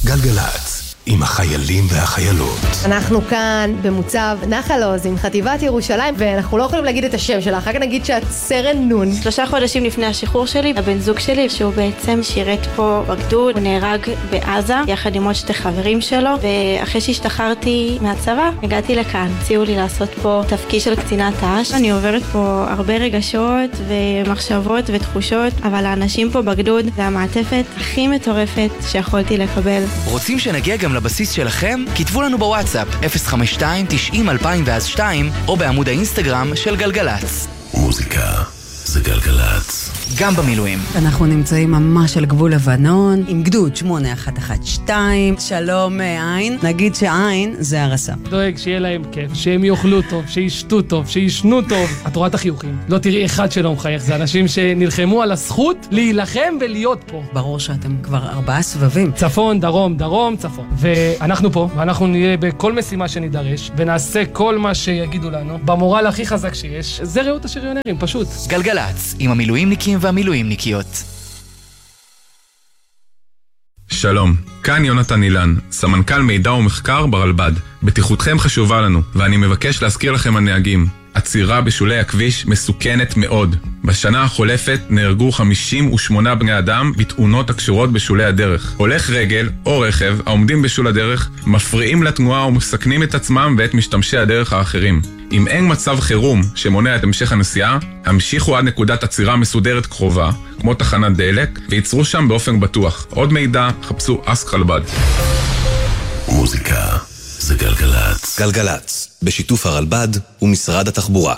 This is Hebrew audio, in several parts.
גלגלץ, עם החיילים והחיילות. אנחנו כאן במוצב נחל עוז עם חטיבת ירושלים, ואנחנו לא יכולים להגיד את השם שלה, אחר כך נגיד שאת סרן נון. 3 חודשים לפני השחרור שלי, הבן זוג שלי, שהוא בעצם שירת פה בגדוד, הוא נהרג בעזה, יחד עם עוד 2 חברים שלו, ואחרי שהשתחררתי מהצבא, הגעתי לכאן. הציעו לי לעשות פה תפקיד של קצינת ת"ש. אני עוברת פה הרבה רגשות ומחשבות ותחושות, אבל האנשים פה בגדוד זה המעטפת הכי מטורפת שיכולתי לקבל. רוצים שנגיע גם לבסיס שלכם? כתבו לנו בוואטסאפ 052-90-2002 או בעמוד האינסטגרם של גלגלץ. מוזיקה זה גלגלץ. גם במילואים. אנחנו נמצאים ממש על גבול לבנון, עם גדוד 8112. שלום עין. נגיד שעין זה הרסה. דואג שיהיה להם כיף, שהם יאכלו טוב, שישתו טוב, שישנו טוב. את רואה את החיוכים. לא תראי אחד שלא מחייך. זה אנשים שנלחמו על הזכות להילחם ולהיות פה. ברור שאתם כבר 4 סבבים. צפון, דרום, דרום, צפון. ואנחנו פה, ואנחנו נהיה בכל משימה שנידרש, ונעשה כל מה שיגידו לנו, במורל הכי חזק שיש. זה ראות השריונרים, פשוט. גלגלץ, עם המילואימניקים והמילואימניקיות. שלום, כאן יונתן אילן, סמנכ"ל מידע ומחקר ברלב"ד. בטיחותכם חשובה לנו, ואני מבקש להזכיר לכם הנהגים. עצירה בשולי הכביש מסוכנת מאוד. בשנה החולפת נהרגו 58 בני אדם בתאונות הקשורות בשולי הדרך. הולך רגל או רכב העומדים בשול הדרך מפריעים לתנועה ומסכנים את עצמם ואת משתמשי הדרך האחרים. אם אין מצב חירום שמונע את המשך הנסיעה, המשיכו עד נקודת עצירה מסודרת קרובה, כמו תחנת דלק, ויצרו שם באופן בטוח. עוד מידע, חפשו אסק רלב"ד. מוזיקה זה גלגלץ. גלגלץ, בשיתוף הרלב"ד ומשרד התחבורה.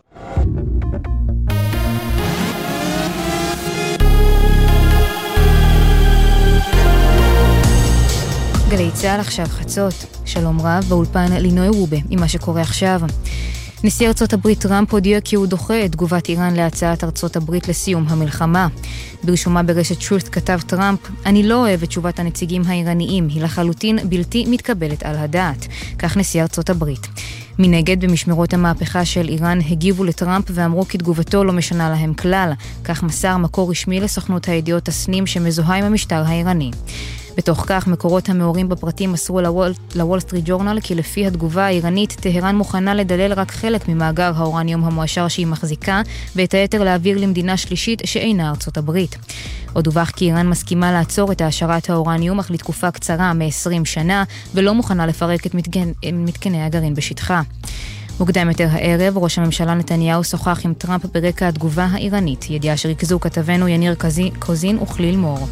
גלי צהל עכשיו חצות. שלום רב באולפן לינוי רובה עם מה שקורה עכשיו. נשיא ארצות הברית טראמפ הודיע כי הוא דוחה את תגובת איראן להצעת ארצות הברית לסיום המלחמה. ברשומה ברשת truth כתב טראמפ, אני לא אוהב את תשובת הנציגים האיראניים, היא לחלוטין בלתי מתקבלת על הדעת. כך נשיא ארצות הברית. מנגד, במשמרות המהפכה של איראן הגיבו לטראמפ ואמרו כי תגובתו לא משנה להם כלל. כך מסר מקור רשמי לסוכנות הידיעות תסנים שמזוהה עם המשטר האיראני. בתוך כך, מקורות המאורים בפרטים מסרו לוול סטריט ג'ורנל כי לפי התגובה האיראנית, טהרן מוכנה לדלל רק חלק ממאגר האורניום המואשר שהיא מחזיקה, ואת היתר להעביר למדינה שלישית שאינה ארצות הברית. עוד דווח כי איראן מסכימה לעצור את העשרת האורניום, אך לתקופה קצרה מ-20 שנה, ולא מוכנה לפרק את מתקני הגרעין בשטחה. מוקדם יותר הערב, ראש הממשלה נתניהו שוחח עם טראמפ ברקע התגובה האיראנית, ידיעה שריכזו כתבנו יניר קוזין וכליל מור.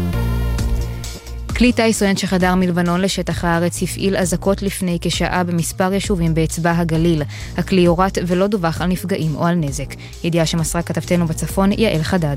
כלי טיס עוין שחדר מלבנון לשטח הארץ הפעיל אזעקות לפני כשעה במספר יישובים באצבע הגליל. הכלי יורט ולא דווח על נפגעים או על נזק. ידיעה שמסרה כתבתנו בצפון יעל חדד.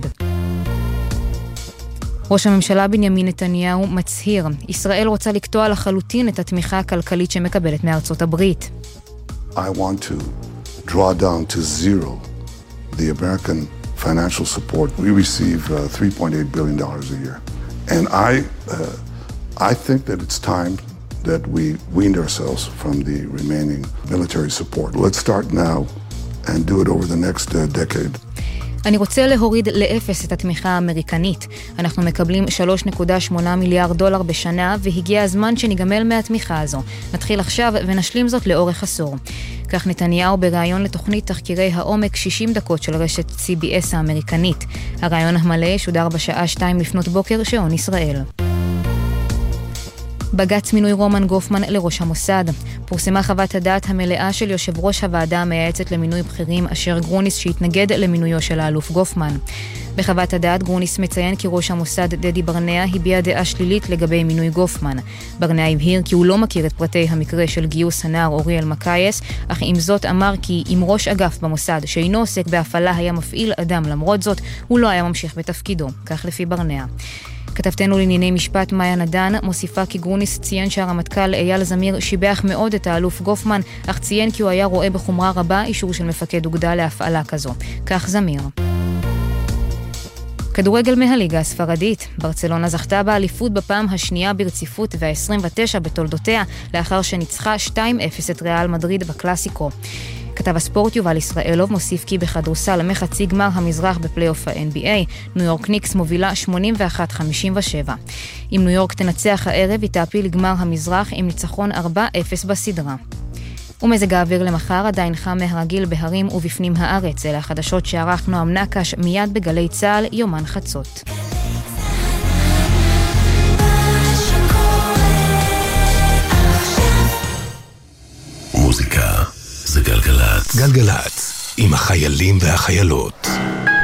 ראש הממשלה בנימין נתניהו מצהיר, ישראל רוצה לקטוע לחלוטין את התמיכה הכלכלית שמקבלת מארצות הברית. I want to draw down to zero the American financial support. We receive $3.8 billion a year. And I think that it's time that we weaned ourselves from the remaining military support. Let's start now and do it over the next decade. אני רוצה להוריד לאפס את התמיכה האמריקנית. אנחנו מקבלים $3.8 מיליארד בשנה, והגיע הזמן שניגמל מהתמיכה הזו. נתחיל עכשיו ונשלים זאת לאורך עשור. כך נתניהו בראיון לתוכנית תחקירי העומק 60 דקות של רשת CBS האמריקנית. הראיון המלא שודר בשעה 2 לפנות בוקר שעון ישראל. בג"ץ מינוי רומן גופמן לראש המוסד. פורסמה חוות הדעת המלאה של יושב ראש הוועדה המייעצת למינוי בכירים אשר גרוניס שהתנגד למינויו של האלוף גופמן. בחוות הדעת גרוניס מציין כי ראש המוסד דדי ברנע הביע דעה שלילית לגבי מינוי גופמן. ברנע הבהיר כי הוא לא מכיר את פרטי המקרה של גיוס הנער אוריאל מקייס, אך עם זאת אמר כי אם ראש אגף במוסד שאינו עוסק בהפעלה היה מפעיל אדם למרות זאת, הוא לא היה ממשיך בתפקידו, כך לפי ברנע. כתבתנו לענייני משפט מאיה נדן מוסיפה כי גרוניס ציין שהרמטכ"ל אייל זמיר שיבח מאוד את האלוף גופמן, אך ציין כי הוא היה רואה בחומרה רבה אישור של מפקד אוגדה להפעלה כזו. כך זמיר. כדורגל מהליגה הספרדית. ברצלונה זכתה באליפות בפעם השנייה ברציפות וה-29 בתולדותיה, לאחר שניצחה 2-0 את ריאל מדריד בקלאסיקו. כתב הספורט יובל ישראלוב מוסיף כי בכדורסל מחצי גמר המזרח בפלייאוף ה-NBA, ניו יורק ניקס מובילה 81-57. אם ניו יורק תנצח הערב, היא תעפיל לגמר המזרח עם ניצחון 4-0 בסדרה. ומזג האוויר למחר עדיין חם מהרגיל בהרים ובפנים הארץ. אלה החדשות שערך נועם נקש מיד בגלי צהל יומן חצות. מוזיקה זה גלגלצ. גלגלצ עם החיילים והחיילות.